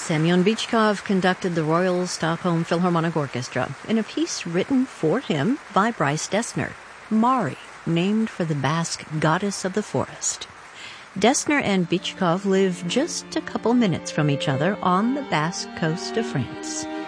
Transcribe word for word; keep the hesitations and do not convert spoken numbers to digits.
Semyon Bychkov conducted the Royal Stockholm Philharmonic Orchestra in a piece written for him by Bryce Dessner, Mari, named for the Basque goddess of the forest. Dessner and Bychkov live just a couple minutes from each other on the Basque coast of France.